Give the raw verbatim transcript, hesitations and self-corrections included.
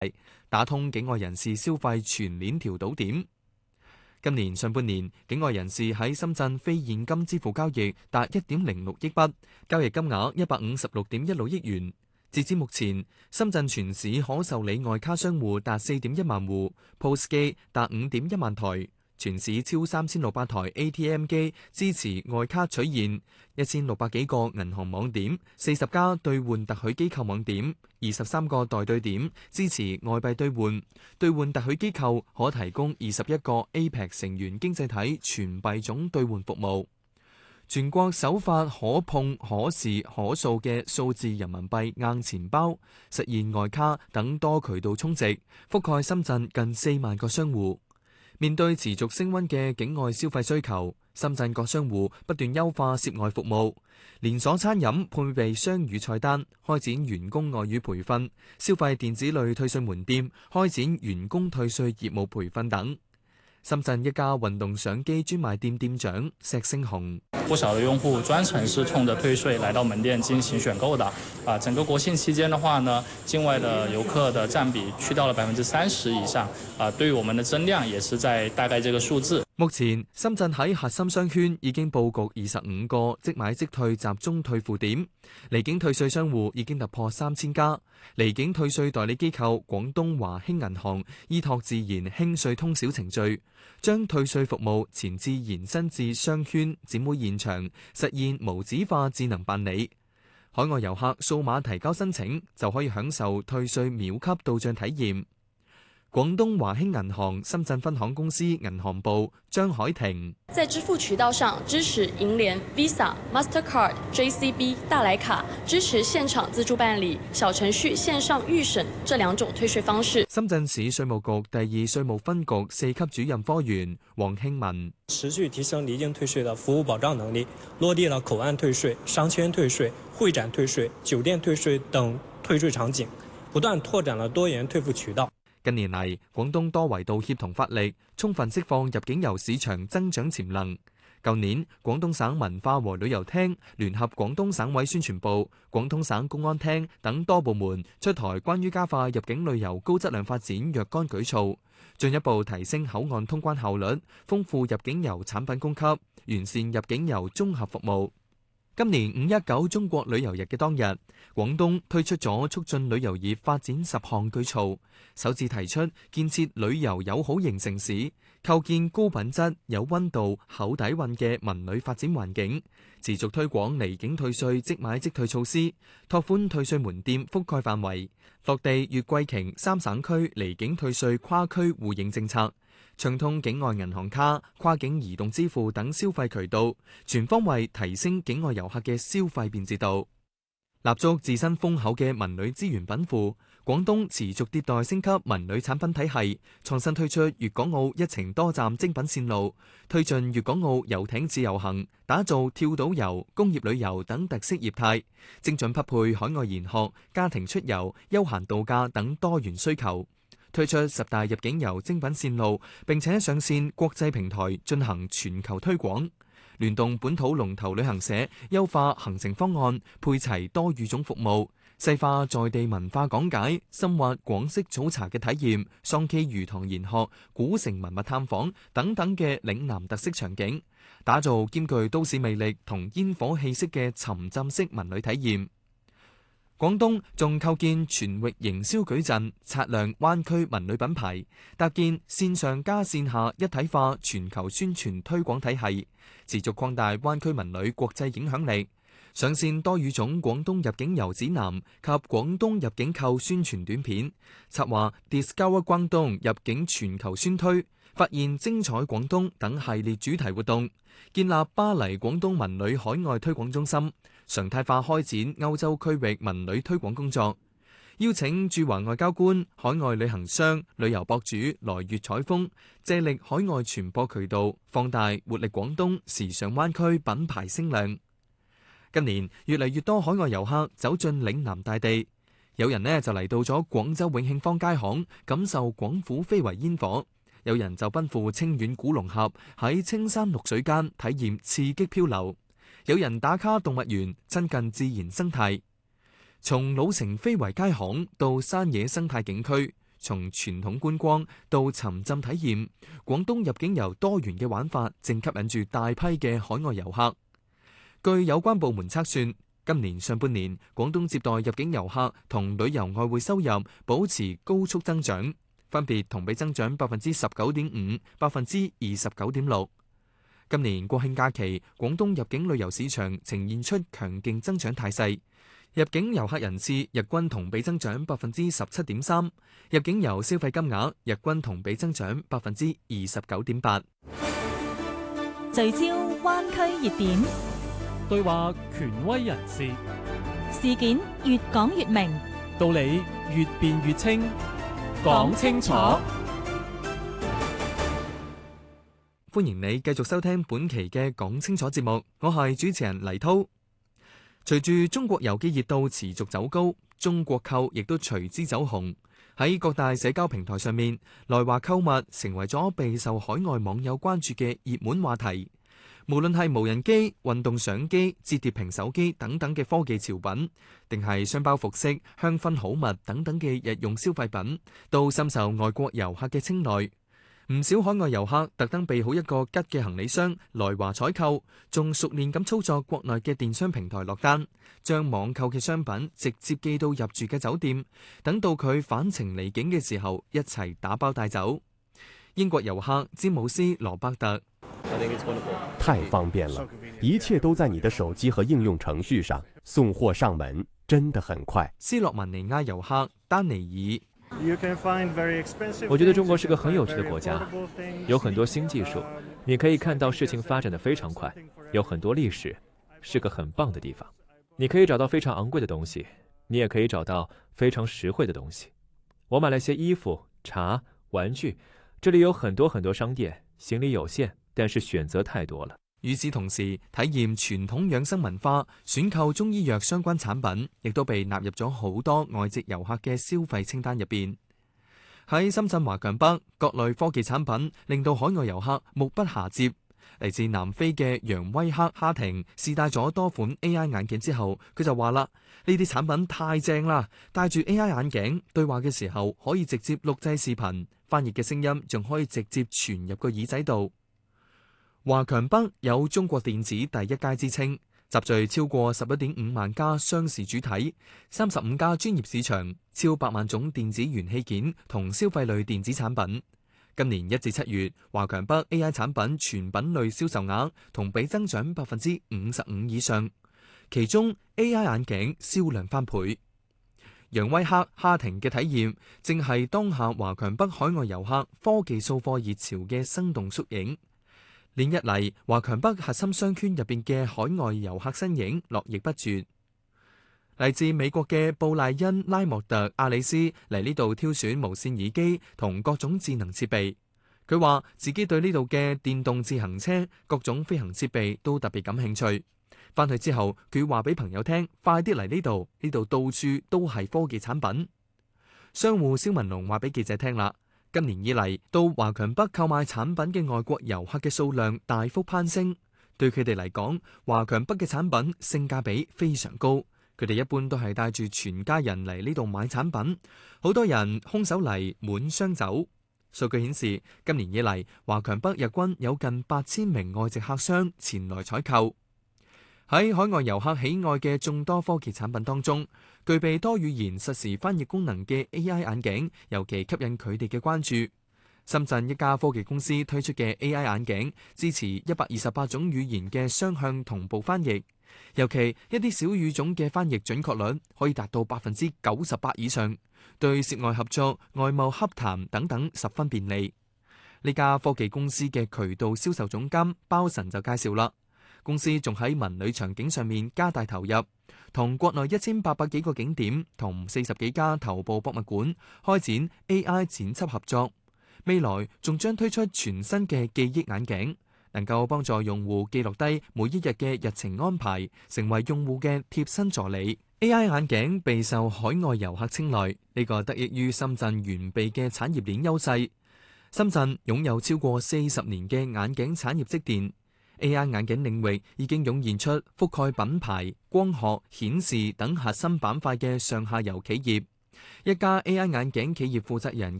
打通境外人士消費全鏈條堵點。今年上半年，境外人士喺深圳非現金支付交易達一點零六億筆，交易金額一百五十六點一六億元。截至目前，深圳全市可受理外卡商戶達四點一萬戶 ，P O S 機達五點一萬台。全市超三千六百台 A T M 機支持外卡取現，一千六百幾個銀行網點，四十家兌換特許機構網點，二十三個代兌點支持外幣兌換。兌換特許機構可提供二十一個 A P E C 成員經濟體全幣種兌換服務。全國首發可碰可視可掃嘅數字人民幣硬錢包，實現外卡等多渠道充值，覆蓋深圳近四萬個商戶。面對持續升溫嘅境外消費需求，深圳各商戶不斷優化涉外服務，連鎖餐飲配備雙語菜單，開展員工外語培訓；消費電子類退稅門店開展員工退稅業務培訓等。深圳一家運動相機專賣店店長石星雄： 不少的用戶專程是衝着退稅來到門店進行選購的。啊，整個國慶期間的話呢，境外的遊客的佔比去到了百分之三十以上。啊，對於我們的增量也是在大概這個數字。 目前，深圳喺核心商圈已經佈局二十五個即買即退集中退付點，離境退稅商戶已經突破三千家。離境退稅代理機構廣東華興銀行依託自然興稅通小程序，將退稅服務前置延伸至商圈展會現場，實現無紙化智能辦理。海外遊客數碼提交申請就可以享受退稅秒級到賬體驗。廣東華興銀行深圳分行公司銀行部張海婷： 在支付渠道上支持銀聯、Visa、Mastercard、J C B、大來卡，支持現場自助辦理、小程序線上預審這兩種退稅方式。 深圳市稅務局第二稅務分局四級主任科員黃興文： 持續提升離境退稅的服務保障能力，落地了口岸退稅、商圈退稅、會展退稅、酒店退稅等退稅場景，不斷拓展了多元退付渠道。 近年嚟，廣東多維度協同發力，充分釋放入境遊市場增長潛能。舊年，廣東省文化和旅遊廳聯合廣東省委宣傳部、廣東省公安廳等多部門出台關於加快入境旅遊高質量發展若干舉措，進一步提升口岸通關效率，豐富入境遊產品供給，完善入境遊綜合服務。今年五一九中國旅遊日嘅當日，廣東推出咗促進旅遊業發展十項舉措，首次提出建設旅遊友好型城市，構建高品質、有溫度、厚底蘊嘅文旅發展環境，持續推廣離境退稅即買即退措施，拓寬退稅門店覆蓋範圍，落地粵貴黥三省區離境退稅跨區互認政策。暢通境外銀行卡、跨境移動支付等消費渠道，全方位提升境外遊客嘅消費便捷度。立足自身豐厚嘅文旅資源稟賦，廣東持續迭代升級文旅產品體系，創新推出粵港澳一程多站精品線路，推進粵港澳遊艇自由行，打造跳島遊、工業旅遊等特色業態，精準匹配海外研學、家庭出遊、休閒度假等多元需求。推出十大入境遊精品線路，並且上線國際平台進行全球推廣，聯動本土龍頭旅行社優化行程方案，配齊多語種服務，細化在地文化講解，深挖廣式早茶嘅體驗、桑基魚塘研學、古城文物探訪等等嘅嶺南特色場景，打造兼具都市魅力同煙火氣息嘅沉浸式文旅體驗。廣東仲構建全域營銷矩陣，擦亮灣區文旅品牌，搭建線上加線下一體化全球宣傳推廣體系，持續擴大灣區文旅國際影響力。上線多語種廣東入境遊指南及廣東入境購宣傳短片，策劃 Discover 廣東入境全球宣推，發現精彩廣東等系列主題活動，建立巴黎廣東文旅海外推廣中心，常態化開展歐洲區域文旅推廣工作，邀請駐華外交官、海外旅行商、旅遊博主來粵採風，借力海外傳播渠道，放大活力廣東時尚灣區品牌聲量。今年越嚟越多海外遊客走進嶺南大地，有人呢就嚟到咗廣州永慶坊街巷，感受廣府非遺煙火；有人就奔赴清遠古龍峽，喺青山綠水間體驗刺激漂流；有人打卡動物園，親近自然生態。從老城非遺街巷到山野生態景區， 從傳統觀光到沉浸體驗，廣東入境遊多元嘅玩法正吸引住大批嘅海外遊客。據有關部門測算，今年上半年廣東接待入境遊客同旅遊外匯收入保持高速增長，分別同比增長百分之十九點五、百分之二十九點六。今年國慶假期，廣東入境旅遊市場呈現出強勁增長態勢。入境遊客人次日均同比增長百分之十七點三，入境遊消費金額日均同比增長百分之二十九點八。 聚焦灣區熱點， 對話權威人士， 事件越講越明， 道理越辯越清，講清楚。 歡迎你繼續收聽本期嘅講清楚節目，我係主持人黎濤。隨住中國遊嘅熱度持續走高，中國購亦都隨之走紅。喺各大社交平台上面，來華購物成為咗備受海外網友關注嘅熱門話題。無論係無人機、運動相機、摺疊屏手機等等嘅科技潮品，定係箱包服飾、香薰好物等等嘅日用消費品，都深受外國遊客嘅青睞。唔少海外遊客特登備好一個吉嘅行李箱來華採購，仲熟練咁操作國內嘅電商平台落單，將網購嘅商品直接寄到入住嘅酒店，等到佢返程離境嘅時候一齊打包帶走。英國遊客詹姆斯羅伯特： 太方便了，一切都在你的手機和應用程序上，送貨上門真的很快。 斯洛文尼亞遊客丹尼爾： 我覺得中國是個很有趣的國家，有很多新技術，你可以看到事情發展得非常快，有很多歷史，是個很棒的地方。你可以找到非常昂貴的東西，你也可以找到非常實惠的東西。我買了些衣服、茶、玩具，這裡有很多很多商店，行李有限，但是選擇太多了。 與此同時，體驗傳統養生文化、選購中醫藥相關產品，亦都被納入咗好多外籍遊客嘅消費清單入邊。喺深圳華強北，各類科技產品令到海外遊客目不暇接。嚟自南非嘅楊威克哈廷試戴咗多款 A I 眼鏡之後，佢就話啦：呢啲產品太正啦！戴住 A I 眼鏡對話嘅時候，可以直接錄製視頻，翻譯嘅聲音仲可以直接傳入個耳仔度。華強北有中國電子第一街之稱，集聚超過十一點五萬家商事主體，三十五家專業市場，超百萬種電子元器件同消費類電子產品。今年一至七月，華強北 A I 產品全品類銷售額同比增長百分之五十五以上，其中 A I 眼鏡銷量翻倍。楊威克哈廷嘅體驗，正係當下華強北海外遊客科技掃貨熱潮嘅生動縮影。連日嚟，華強北核心商圈入邊嘅海外遊客身影絡繹不絕。嚟自美國嘅布賴恩拉莫特阿里斯嚟呢度挑選無線耳機同各種智能設備。佢話自己對呢度嘅電動自行車、各種飛行設備都特別感興趣。翻去之後，佢話俾朋友聽：快啲嚟呢度，呢度到處都係科技產品。商戶蕭文龍話俾記者聽啦。今年以嚟，到華強北購買產品嘅外國遊客嘅數量大幅攀升。對佢哋嚟講，華強北嘅產品性價比非常高。佢哋一般都係帶住全家人嚟呢度買產品，好多人空手嚟滿箱走。數據顯示，今年以嚟，華強北日均有近八千名外籍客商前來採購。喺海外遊客喜愛嘅眾多科技產品當中，具備多語言實時翻譯功能嘅 A I 眼鏡尤其吸引佢哋嘅關注。深圳一家科技公司推出嘅 A I 眼鏡支持一百二十八種語言嘅雙向同步翻譯，尤其一啲小語種嘅翻譯準確率可以達到百分之九十八以上，對涉外合作、外貿洽談等等十分便利。呢家科技公司嘅渠道銷售總監包神就介紹啦。公司仲喺文旅場景上面加大投入，同國內一千八百幾個景點同四十幾家頭部博物館開展 A I 剪輯合作。未來仲將推出全新嘅記憶眼鏡，能夠幫助用戶記錄低每一日嘅日程安排，成為用戶嘅貼身助理。A I 眼鏡備受海外遊客青睞，呢個得益於深圳完備嘅產業鏈優勢。深圳擁有超過四十年嘅眼鏡產業積澱。A I 眼鏡領域已經湧現出覆蓋品牌、光學、顯示等核心板塊嘅上下游企業， 一家 A I 眼鏡企業負責人